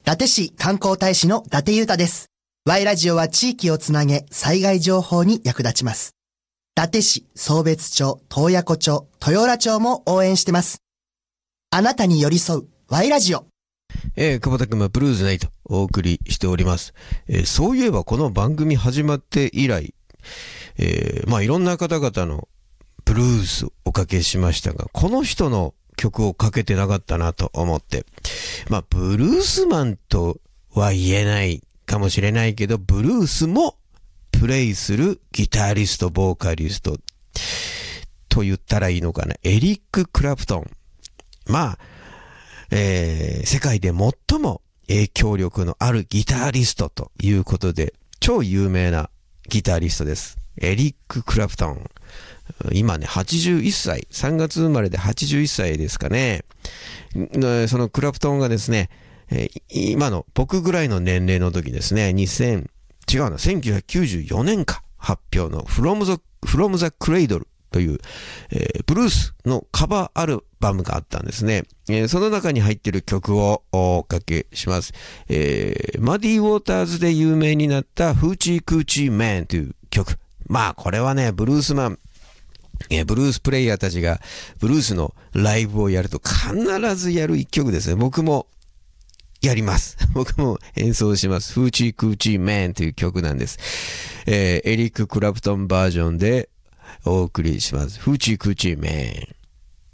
伊達市観光大使の伊達裕太です。Y ラジオは地域をつなげ、災害情報に役立ちます。伊達市、壮別町、洞爺湖町、豊浦町も応援してます。あなたに寄り添う Y ラジオ。 久保田くんはブルーズナイトお送りしております。そういえばこの番組始まって以来、いろんな方々のブルースをおかけしましたが、この人の曲をかけてなかったなと思って、ブルースマンとは言えないかもしれないけど、ブルースもプレイするギタリスト、ボーカリストと言ったらいいのかな。エリック・クラプトン。世界で最も影響力のあるギタリストということで、超有名なギタリストです。エリック・クラプトン。今ね、81歳。3月生まれで81歳ですかね。そのクラプトンがですね、今の僕ぐらいの年齢の時ですね、1994年か発表の From the Cradle という、ブルースのカバーアルバムがあったんですね。その中に入っている曲をおかけします。マディ・ウォーターズで有名になったフーチー・クーチー・マンという曲。これはね、ブルースマン、ブルースプレイヤーたちがブルースのライブをやると必ずやる一曲ですね。僕もやります。僕も演奏します。フーチークーチーマンという曲なんです。エリック・クラプトンバージョンでお送りします。フーチークーチーマン。